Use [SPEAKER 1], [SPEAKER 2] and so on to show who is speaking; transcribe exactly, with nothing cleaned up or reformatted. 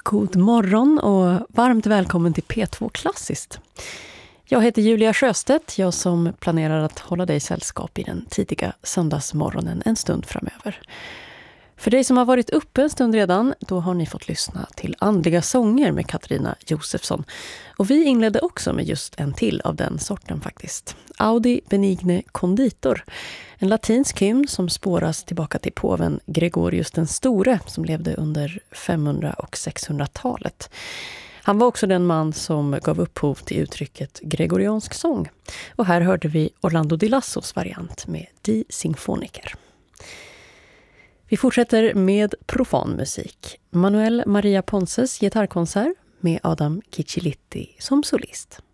[SPEAKER 1] God morgon och varmt välkommen till P två Klassiskt. Jag heter Julia Sjöstedt, jag som planerar att hålla dig sällskap i den tidiga söndagsmorgonen en stund framöver. För dig som har varit uppe en stund redan, då har ni fått lyssna till Andliga sånger med Katarina Josefsson. Och vi inledde också med just en till av den sorten faktiskt. Audi Benigne Conditor, en latinsk hymn som spåras tillbaka till påven Gregorius den store som levde under femhundra- och sexhundratalet. Han var också den man som gav upphov till uttrycket gregoriansk sång. Och här hörde vi Orlando Di Lassos variant med Di Symfoniker. Vi fortsätter med profan musik. Manuel Maria Ponces gitarrkonsert med Adam Kicilitti som solist.